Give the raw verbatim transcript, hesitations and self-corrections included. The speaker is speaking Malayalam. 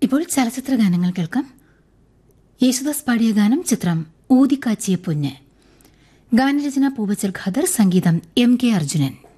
ഇപ്പോൾ ചലച്ചിത്ര ഗാനങ്ങൾ കേൾക്കാം. യേശുദാസ് പാടിയ ഗാനം ചിത്രം ഊതിക്കാച്ചിയ പൊന്ന്. ഗാനരചന പൂവച്ചൽ ഖദർ, സംഗീതം എം കെ അർജുനൻ.